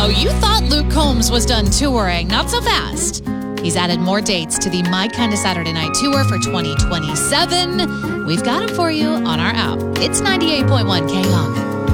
Oh, you thought Luke Combs was done touring. Not so fast. He's added more dates to the My Kind of Saturday Night Tour for 2027. We've got them for you on our app. It's 98.1 KLON.